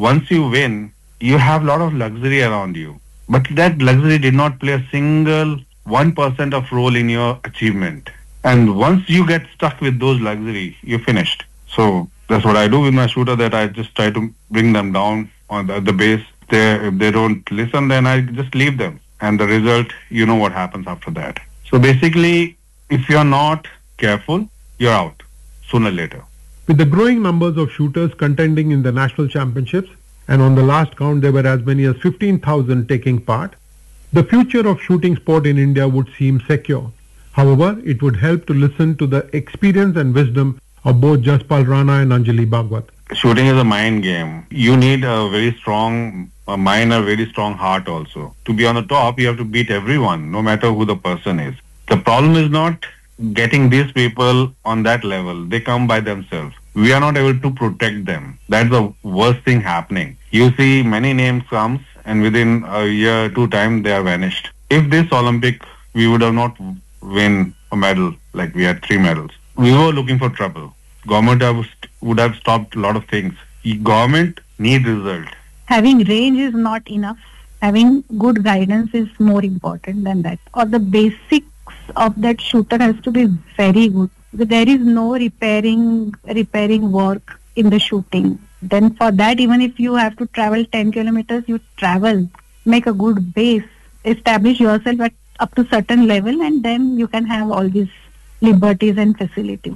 once you win, you have a lot of luxury around you. But that luxury did not play a single 1% of role in your achievement. And once you get stuck with those luxury, you're finished. So that's what I do with my shooter, that I just try to bring them down on the base. If they don't listen, then I just leave them. And the result, you know what happens after that. So basically, if you're not careful, you're out sooner or later. With the growing numbers of shooters contending in the national championships, and on the last count there were as many as 15,000 taking part, the future of shooting sport in India would seem secure. However, it would help to listen to the experience and wisdom of both Jaspal Rana and Anjali Bhagwat. Shooting is a mind game. You need a very strong mind, a very strong heart also. To be on the top, you have to beat everyone, no matter who the person is. The problem is not getting these people on that level. They come by themselves. We are not able to protect them. That's the worst thing happening. You see many names comes and within a year, 2 time, they are vanished. If this Olympic, we would have not win a medal, like we had 3 medals. We were looking for trouble. Government would have stopped a lot of things. Government needs result. Having range is not enough. Having good guidance is more important than that. Or the basics of that shooter has to be very good. There is no repairing work in the shooting. Then for that, even if you have to travel 10 kilometers, you travel, make a good base, establish yourself at up to certain level, and then you can have all these liberties and facilities.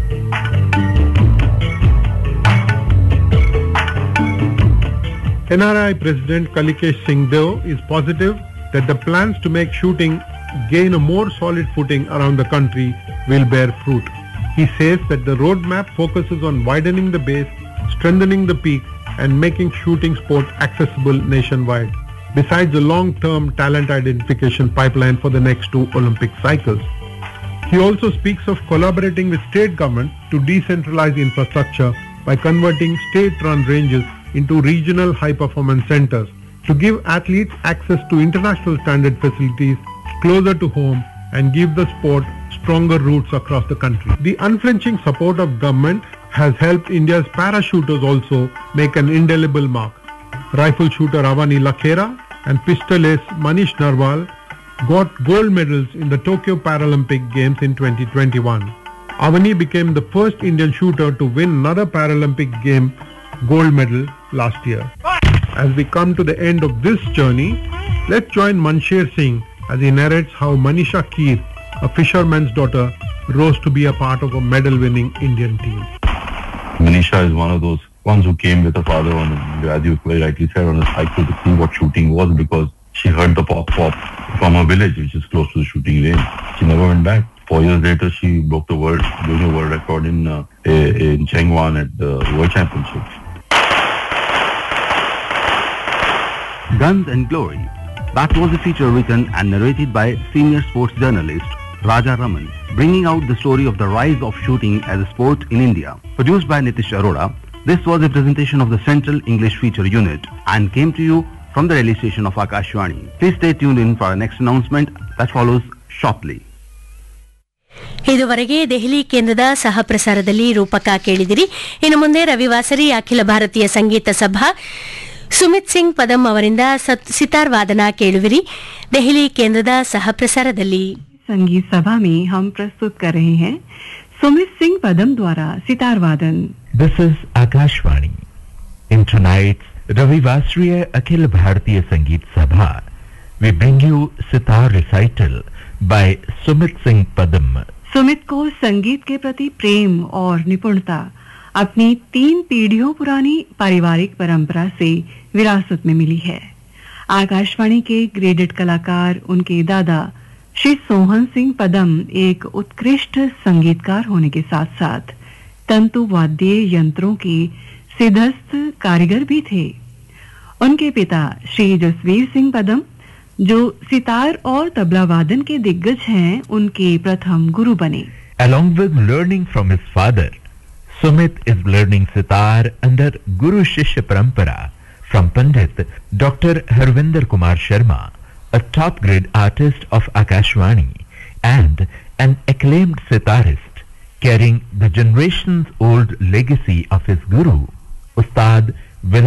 NRI President Kalikesh Singh Deo is positive that the plans to make shooting gain a more solid footing around the country will bear fruit. He says that the roadmap focuses on widening the base, strengthening the peak, and making shooting sport accessible nationwide, besides a long-term talent identification pipeline for the next 2 Olympic cycles. He also speaks of collaborating with state government to decentralize infrastructure by converting state-run ranges into regional high-performance centers to give athletes access to international standard facilities closer to home and give the sport stronger roots across the country. The unflinching support of government has helped India's parachuters also make an indelible mark. Rifle shooter Avani Lakhera and pistol ace Manish Narwal got gold medals in the Tokyo Paralympic Games in 2021. Avani became the first Indian shooter to win another Paralympic game gold medal last year. As we come to the end of this journey, let's join Mansher Singh as he narrates how Manisha Keer, a fisherman's daughter, rose to be a part of a medal-winning Indian team. Manisha is one of those ones who came with her father on, as you very rightly said, on a cycle to see what shooting was, because she heard the pop from her village, which is close to the shooting range. She never went back. 4 years later, she broke the junior world record in Chengwan at the World Championships. Guns and Glory. That was a feature written and narrated by senior sports journalist Raja Raman, bringing out the story of the rise of shooting as a sport in India. Produced by Nitish Arora, this was a presentation of the Central English Feature Unit and came to you from the Delhi station of Akashvani. Please stay tuned in for our next announcement that follows shortly. ಇದುವರೆಗೆ ದೆಹಲಿ ಕೇಂದ್ರದ ಸಹ ಪ್ರಸಾರದಲ್ಲಿ ರೂಪಕ ಕೇಳಿದಿರಿ. ಇನ್ನು ಮುಂದೆ ರವಿವಾಸರಿ ಅಖಿಲ ಭಾರತೀಯ ಸಂಗೀತ ಸಭಾ ಸುಮಿತ್ ಸಿಂಗ್ ಪದಂ ಅವರಿಂದ ಸಿತಾರ್ ವಾದನ ಕೇಳುವಿರಿ. ದೆಹಲಿ ಕೇಂದ್ರದ ಸಹ ಪ್ರಸಾರದಲ್ಲಿ संगीत सभा में हम प्रस्तुत कर रहे हैं सुमित सिंह पदम द्वारा सितार वादन. This is Akashvani. In tonight's Ravivasriya Akhil Bharatiya Sangeet Sabha, we bring you sitar recital by Sumit Singh Padam. Sumit को संगीत के प्रति प्रेम और निपुणता अपनी 3 पीढ़ियों पुरानी पारिवारिक परंपरा से विरासत में मिली है. आकाशवाणी के ग्रेडेड कलाकार उनके दादा श्री सोहन सिंह पदम एक उत्कृष्ट संगीतकार होने के साथ साथ तंतु वाद्य यंत्रों के सिद्धस्थ कारीगर भी थे. उनके पिता श्री जसवीर सिंह पदम, जो सितार और तबला वादन के दिग्गज हैं, उनके प्रथम गुरु बने. Along with learning from his father, Sumit is learning sitar under Guru Shishya Parampara from Pandit Dr. Harvinder Kumar Sharma, a top-grade artist of Akashvani and an acclaimed sitarist, carrying the generations-old legacy of his guru, Ustad